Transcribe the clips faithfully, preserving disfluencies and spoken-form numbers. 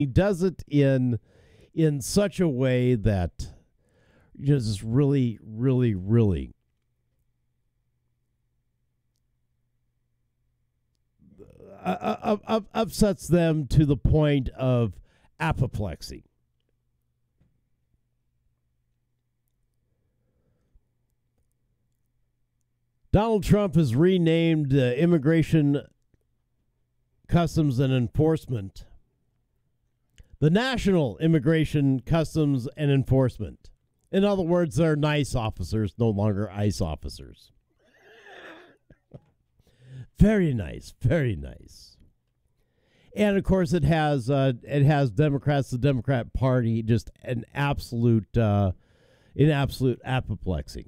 he does it in in such a way that just really, really, really uh, uh, uh, upsets them to the point of apoplexy. Donald Trump has renamed uh, Immigration, Customs, and Enforcement the National Immigration, Customs, and Enforcement. In other words, they're NICE officers, no longer ICE officers. Very nice, very nice. And of course, it has uh, it has Democrats, the Democrat Party, just an absolute, uh, an absolute apoplexy,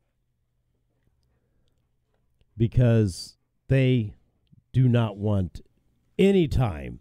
because they do not want any time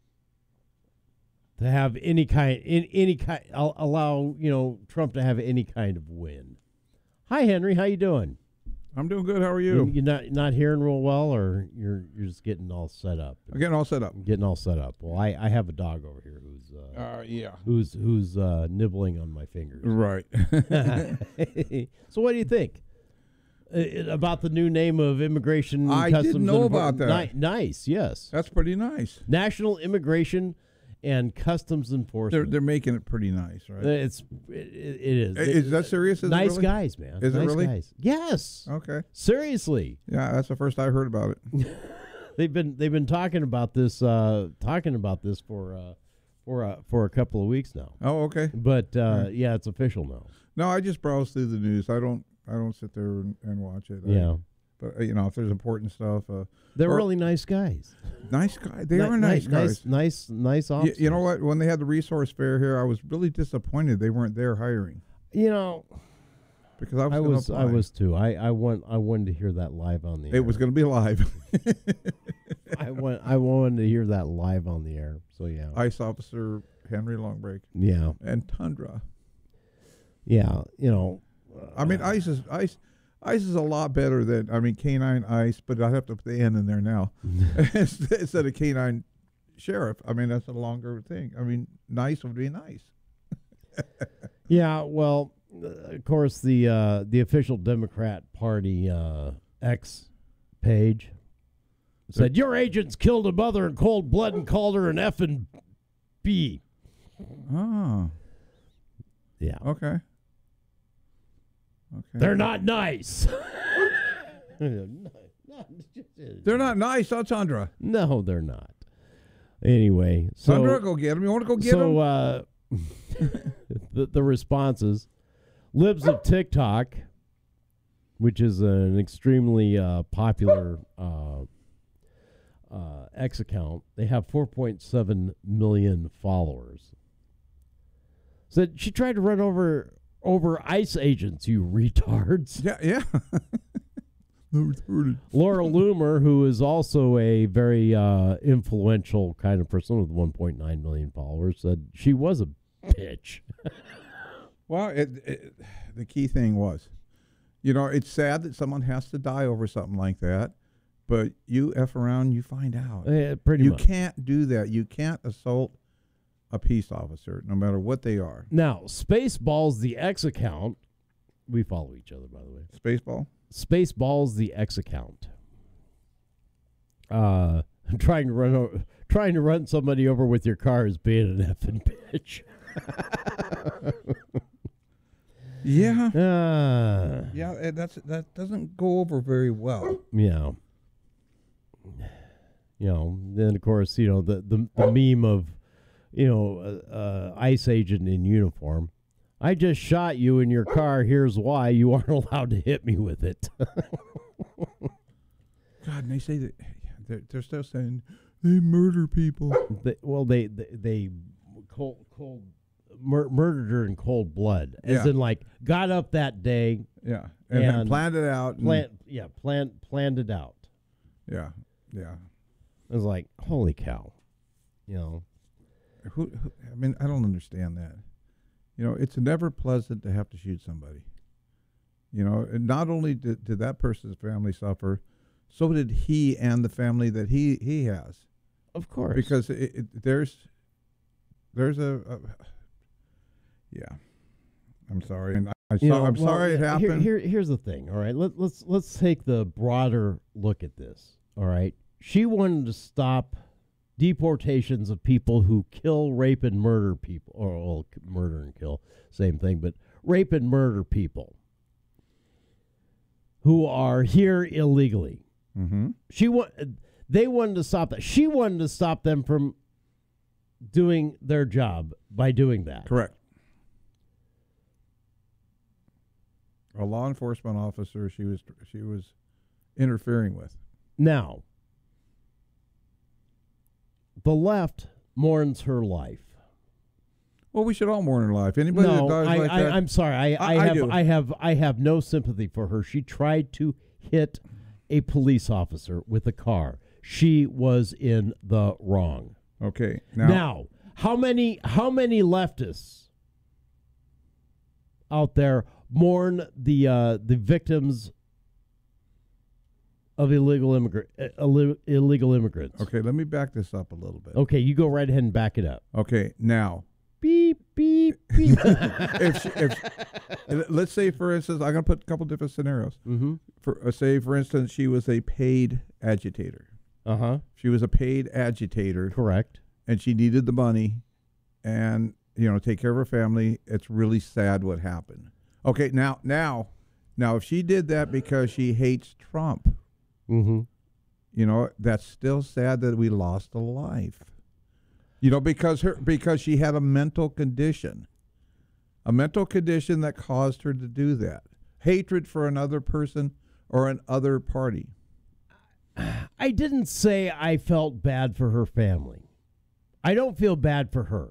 to have any kind, in any kind, allow you know Trump to have any kind of win. Hi, Henry, how you doing? I'm doing good. How are you? You're not not hearing real well, or you're you're just getting all set up? I'm getting all set up. Getting all set up. Well, I, I have a dog over here who's uh, uh yeah who's who's uh, nibbling on my fingers. Right. So, what do you think uh, about the new name of Immigration? I Customs didn't know and about that. Ni- nice, yes. That's pretty nice. National Immigration and Customs Enforcement. They're they're making it pretty nice, right? It's it, it is. Is that serious? Is nice it really? guys, man. Is nice it really? Guys. Yes. Okay. Seriously. Yeah, that's the first I heard about it. they've been they've been talking about this uh, talking about this for uh, for uh, for a couple of weeks now. Oh, okay. But uh, Right. yeah, it's official now. No, I just browse through the news. I don't I don't sit there and, and watch it. I- Yeah. but uh, you know, if there's important stuff, uh, They're or- really nice guys. nice guy. They Ni- are nice guys. Nice, nice, nice Y- officers. you know what? When they had the resource fair here, I was really disappointed they weren't there hiring, You know, because I was I gonna was, I apply. was too. I, I want, I wanted to hear that live on the air. It was going to be live. I want, I wanted to hear that live on the air. So yeah, ICE officer Henry Longbreak yeah, and Tundra. yeah. You know, I mean, ICE is ICE. ICE is a lot better than I mean canine ICE, but I have to put the N in there now instead of canine sheriff. I mean, that's a longer thing. I mean, nice would be nice. yeah. Well, uh, of course, the uh, the official Democrat Party uh, X page said your agents killed a mother in cold blood and called her an F and B. Oh, Yeah. okay. Okay. They're not nice. They're not nice, huh, Tundra? No, they're not. Anyway, so Tundra, go get them. You want to go get so them? uh, the the responses, libs of TikTok, which is an extremely uh, popular uh, uh, X account, they have four point seven million followers. Said she tried to run over. Over ICE agents, you retards. Yeah, yeah. Laura Loomer, who is also a very uh, influential kind of person with one point nine million followers, said she was a bitch. Well, it, it, the key thing was, you know, it's sad that someone has to die over something like that, but you F around, you find out. Uh, pretty you much. can't do that. You can't assault a peace officer, no matter what they are. Now, Spaceballs, the X account, we follow each other, by the way. Spaceball? Spaceballs, the X account. Uh, trying to run over, trying to run somebody over with your car is being an effing bitch. Yeah. Uh, Yeah, eh, that's that doesn't go over very well. yeah. You know, then of course, you know, the, the, the meme of, you know, uh, uh, ICE agent in uniform. I just shot you in your car. Here's why. You aren't allowed to hit me with it. God, and they say that they're, they're still saying they murder people. they, well, they they, they cold cold mur- murdered her in cold blood, as Yeah. in like got up that day, Yeah, and, then And planned it out. and- planned yeah planned planned it out. Yeah, yeah. I was like, holy cow, you know. Who, who? I mean, I don't understand that. You know, it's never pleasant to have to shoot somebody. You know, and not only did, did that person's family suffer, so did he and the family that he he has. Of course, Because it, it, there's there's a, a yeah. I'm sorry. And I, I You saw, know, I'm well, sorry it here- happened. Here, here's the thing. All right, Let, let's let's take the broader look at this. All right, she wanted to stop deportations of people who kill, rape, and murder people, or well, murder and kill, same thing, but rape and murder people who are here illegally. Mm-hmm. She wa- They wanted to stop that. She wanted to stop them from doing their job by doing that. Correct. A law enforcement officer she was she was interfering with. Now, the left mourns her life. Well, we should all mourn her life. Anybody no, that dies I, like I, that. I'm sorry. I, I, I- I have do. I have I have no sympathy for her. She tried to hit a police officer with a car. She was in the wrong. Okay. Now, Now, how many how many leftists out there mourn the uh, the victims of illegal immigrant uh, illi- illegal immigrants? okay, let me back this up a little bit. Okay, you go right ahead and back it up. Okay, now, Beep beep beep. if, she, if let's say, for instance, I'm going to put a couple different scenarios. mm-hmm. For uh, say, for instance, she was a paid agitator. Uh huh. She was a paid agitator, Correct. and she needed the money, and you know, take care of her family. It's really sad what happened. Okay, now, now, now, if she did that because she hates Trump, Mm-hmm. you know, that's still sad that we lost a life. You know, because her because she had a mental condition, a mental condition that caused her to do that. Hatred for another person or an other party. I didn't say I felt bad for her family. I don't feel bad for her.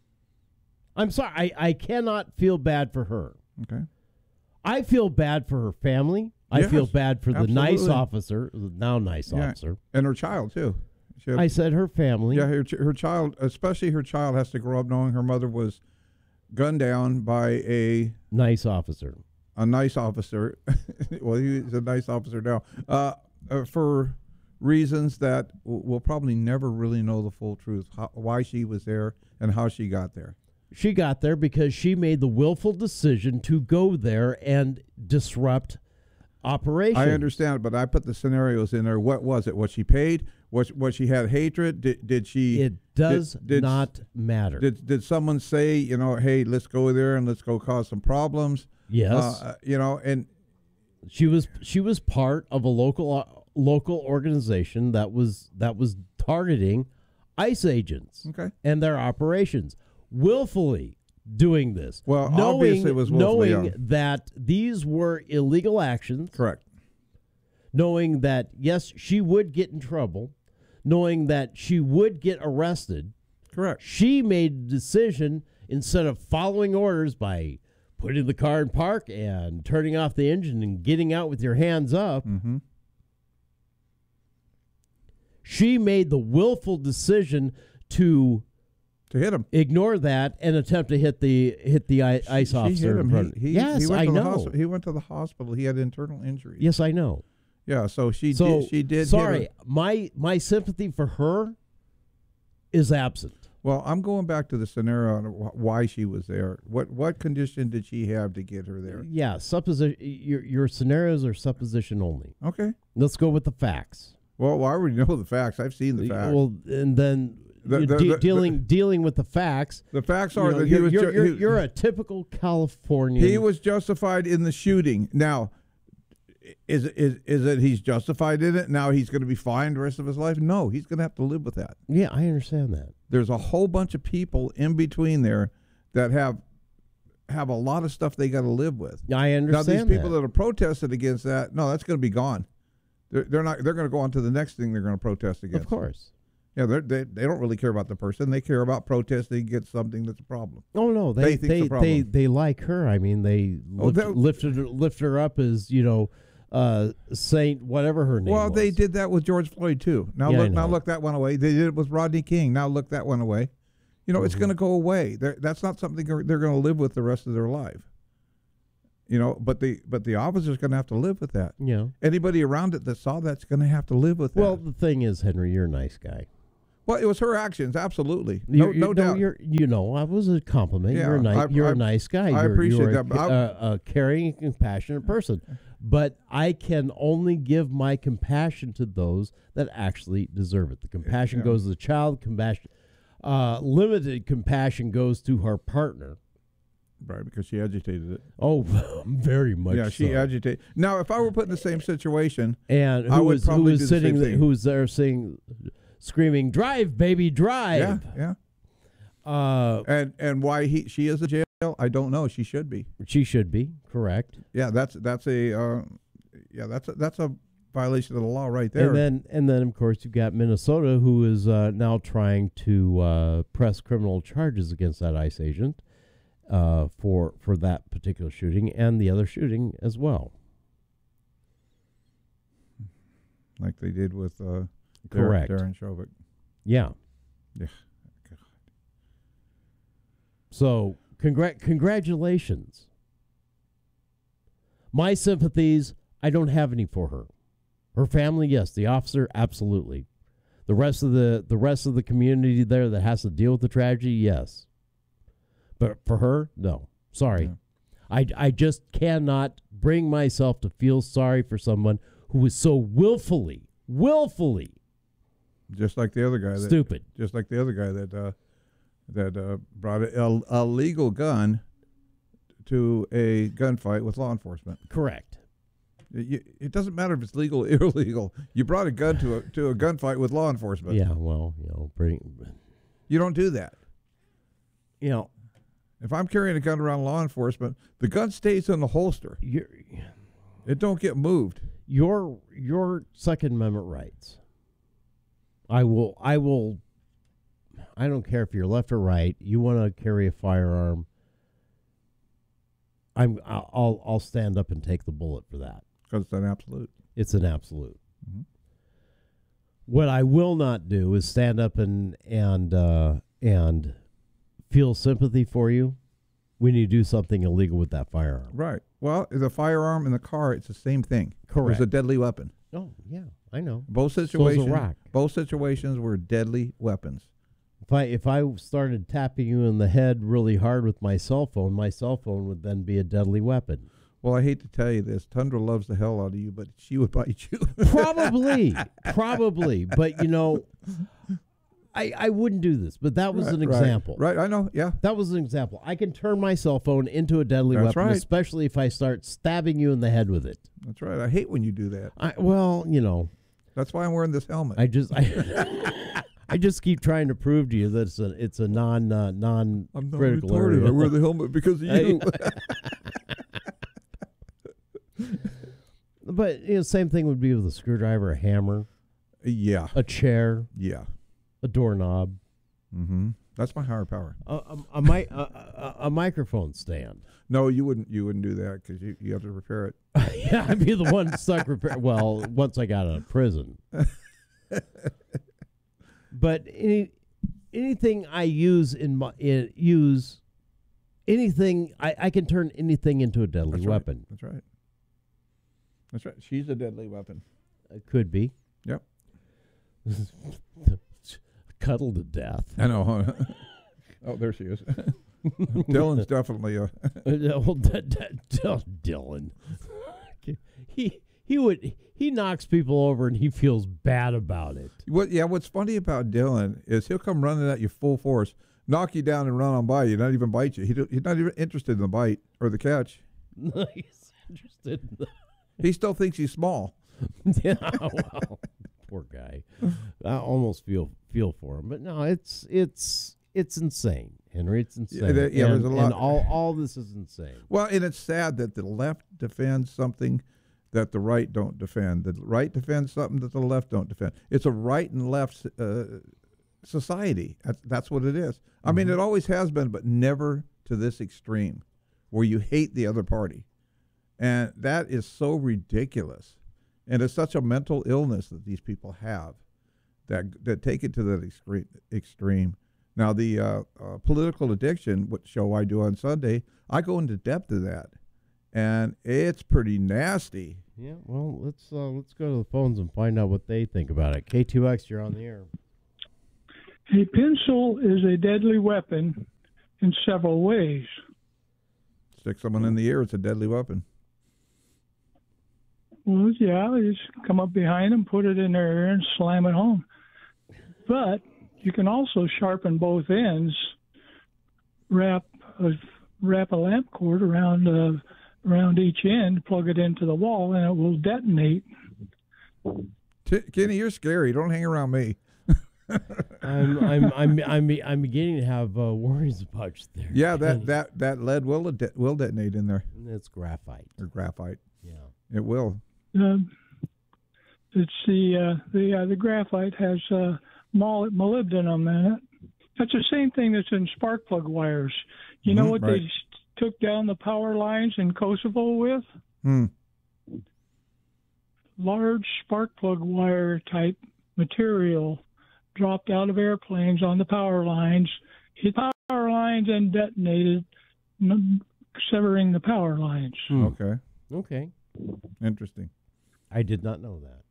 I'm sorry. I, I cannot feel bad for her. Okay. I feel bad for her family. I Yes, feel bad for the nice absolutely. officer, the now nice Yeah. officer. And her child too. She had- I said her family. yeah, her, ch- her child, especially her child, has to grow up knowing her mother was gunned down by a Nice officer. a nice officer. Well, he's a nice officer now. Uh, uh, for reasons that w- we'll probably never really know the full truth, how, why she was there and how she got there. She got there because she made the willful decision to go there and disrupt operation. I understand, but I put the scenarios in there. What was it? Was she paid? Was what she had hatred? Did did she? It does did, did, not matter. Did did someone say, you know, hey, let's go there and let's go cause some problems? yes. Uh, you know, and She was she was part of a local uh, local organization that was that was targeting ICE agents okay. and their operations, willfully doing this. Well, knowing, obviously it was willfully, knowing yeah. that these were illegal actions, Correct. knowing that yes, she would get in trouble, knowing that she would get arrested. Correct. She made the decision instead of following orders by putting the car in park and turning off the engine and getting out with your hands up. Mm-hmm. She made the willful decision to To hit him. ignore that and attempt to hit the hit the I- ICE She officer. hit in him. front. He, he, yes, he went I to the know. hospi- he went to the hospital. He had internal injuries. Yes, I know. Yeah. So she So did. She did. hit sorry, her. my my sympathy for her is absent. Well, I'm going back to the scenario on wh- why she was there. What what condition did she have to get her there? Yeah, supposition. Your your scenarios are supposition only. Okay. Let's go with the facts. Well, well I already know the facts. I've seen the facts. Well, and then The- you the- de- the- dealing dealing with the facts. the facts you are know, that he you're, was. you're, ju- you're, he- you're a typical Californian. He was justified in the shooting. Now, is is is it he's justified in it? Now he's going to be fined the rest of his life? No, he's going to have to live with that. Yeah, I understand that. There's a whole bunch of people in between there that have have a lot of stuff they got to live with. I Now understand these people that. that have protested against that, no, that's going to be gone. They're, they're not. They're going to go on to the next thing they're going to protest against. Of course. Yeah, they're, they they don't really care about the person. They care about protesting against something that's a problem. Oh no, They they think they the they, problem. they like her. I mean, they Oh, lift, that- lifted her, lift her up as you know, uh, Saint whatever her name. Well, was. they did that with George Floyd too. Now Yeah, I look, now know. look that one away. They did it with Rodney King. Now look that one away. You know, it's Mm-hmm. going to go away. They're, that's not something they're, they're going to live with the rest of their life. You know, but the but the officer's going to have to live with that. Yeah. Anybody around it that saw that's going to have to live with Well, that. the thing is, Henry, you're a nice guy. Well, it was her actions, absolutely. No, You're, you no know, doubt. You're, you know, I was a compliment. Yeah, you're a, ni- I- you're I- a nice guy. I you're, appreciate you're a, that, but I- a, a caring and compassionate person. But I can only give my compassion to those that actually deserve it. The compassion Yeah. goes to the child. Compassion, uh, limited compassion goes to her partner. Right, because she agitated it. Oh, very much. Yeah, she so. agitated. Now, if I were put in the same situation, And I who would was who probably was do the sitting same there, thing. who was there saying, screaming, "Drive, baby, drive!" yeah, yeah. Uh, And and why he she is in jail, I don't know. She should be. she should be correct. Yeah, that's that's a uh, yeah that's a, that's a violation of the law right there. And then, and then, of course, you've got Minnesota, who is uh, now trying to uh, press criminal charges against that ICE agent uh, for for that particular shooting and the other shooting as well. like they did with uh, Correct. Darren Shovik. Yeah. Yeah. So, congr- congratulations. My sympathies, I don't have any for her. Her family, yes. The officer, absolutely. The rest of the the rest of the community there that has to deal with the tragedy, yes. But for her, no. Sorry. Yeah. I, I just cannot bring myself to feel sorry for someone who is so willfully, willfully Just like the other guy. That, stupid. Just like the other guy that uh, that uh, brought a, a legal gun to a gunfight with law enforcement. Correct. It, it doesn't matter if it's legal or illegal. You brought a gun to a to a gunfight with law enforcement. Yeah, well, you know, pretty, You don't do that. you know, If I'm carrying a gun around law enforcement, the gun stays in the holster. you're, It don't get moved. your your Second Amendment rights. I will I will I don't care if you're left or right, you want to carry a firearm, I'm I'll I'll stand up and take the bullet for that. Because it's an absolute. It's an absolute. Mhm. What I will not do is stand up and and uh, and feel sympathy for you when you do something illegal with that firearm. Right. Well, the firearm in the car, it's the same thing. Correct. It's a deadly weapon. Oh yeah, I know. Both So is a situations. rock. Both situations were deadly weapons. If I if I started tapping you in the head really hard with my cell phone, my cell phone would then be a deadly weapon. Well, I hate to tell you this, Tundra loves the hell out of you, but she would bite you. Probably, probably, but you know, I I wouldn't do this. But that was Right, an right, example. Right, I know. Yeah. That was an example. I can turn my cell phone into a deadly That's weapon, right. especially if I start stabbing you in the head with it. That's right. I hate when you do that. I, well, you know, That's why I'm wearing this helmet. I just I, I just keep trying to prove to you that it's a it's a non uh, non I'm not critical retarded. area. I wear the helmet because of you. But you know, same thing would be with a screwdriver, a hammer, yeah. a chair, Yeah. a doorknob, Mm-hmm. That's my higher power. a a, a, mi- a, a, a microphone stand. No, you wouldn't. You wouldn't do that because you, you have to repair it. Yeah, I'd be the one stuck repair. Well, once I got out of prison. But any anything I use in my in, use anything I, I can turn anything into a deadly That's right. weapon. That's right. That's right. She's a deadly weapon. It could be. Yep. Cuddled to death. I know. Huh? Oh, there she is. Dylan's definitely a. Well, D- D- D- Dylan. He he would he knocks people over and he feels bad about it. What? Yeah. What's funny about Dylan is he'll come running at you full force, knock you down, and run on by you. Not even bite you. He do, he's not even interested in the bite or the catch. He's interested in the He still thinks he's small. yeah, well, poor guy. I almost feel feel for him, but no, it's it's it's insane, Henry. It's insane. Yeah, there- yeah, and, there's a lot- and all all this is insane. Well, and it's sad that the left defends something that the right don't defend. The right defends something that the left don't defend. It's a right and left uh, society. That's, that's what it is. I mean, it always has been, but never to this extreme where you hate the other party. And that is so ridiculous. And it's such a mental illness that these people have that that take it to that extre- extreme. Now, the uh, uh, political addiction, what show I do on Sunday, I go into depth of that, and it's pretty nasty. Yeah, well, let's uh, let's go to the phones and find out what they think about it. K two X, you're on the air. A pencil is a deadly weapon in several ways. Stick someone in the ear, it's a deadly weapon. Well, yeah, you just come up behind them, put it in their ear, and slam it home. But you can also sharpen both ends, wrap a, wrap a lamp cord around uh, around each end, plug it into the wall, and it will detonate. T- Kenny, you're scary. Don't hang around me. I'm I'm I'm I'm I'm beginning to have uh, worries about you there. Yeah, that, Kenny. that, that lead will de- will detonate in there, It's graphite. or graphite. Yeah. It will. Um, it's the uh, the uh, the graphite has uh, mol- molybdenum in it. That's the same thing that's in spark plug wires. You know Mhm, what right. they s- took down the power lines in Kosovo with? Hmm. Large spark plug wire type material dropped out of airplanes on the power lines, hit the power lines, and detonated, n- severing the power lines. Hmm. Okay. Okay. Interesting. I did not know that.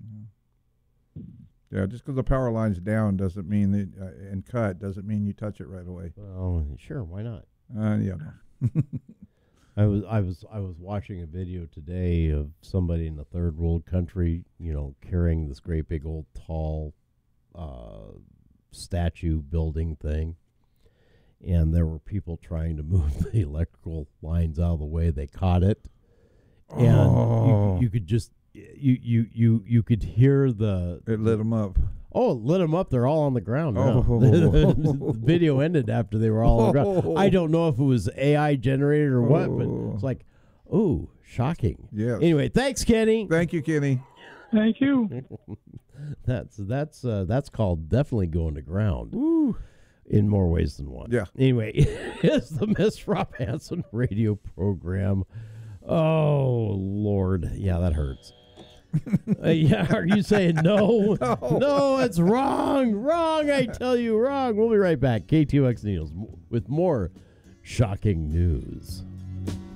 Yeah, just because the power line's down doesn't mean that, uh, and cut doesn't mean you touch it right away. Well, sure, why not? Uh, yeah. No. I was I was I was watching a video today of somebody in a third world country, you know, carrying this great big old tall uh, statue building thing, and there were people trying to move the electrical lines out of the way. They caught it, and Oh. you, you could just you you you you could hear the It lit them up. oh, it lit them up. They're all on the ground now. Oh. The video ended after they were all on the ground. I don't know if it was A I generated or what, but Oh. it's like, oh, shocking. Yes. Anyway, thanks, Kenny. Thank you, Kenny. Thank you. That's that's uh, that's called definitely going to ground Woo. in more ways than one. Yeah. Anyway, it's the Miss Rob Hansen radio program. Oh Lord, yeah, that hurts. uh, yeah, are you saying no? No. No, it's wrong. Wrong, I tell you, wrong. We'll be right back. K two X News with more shocking news.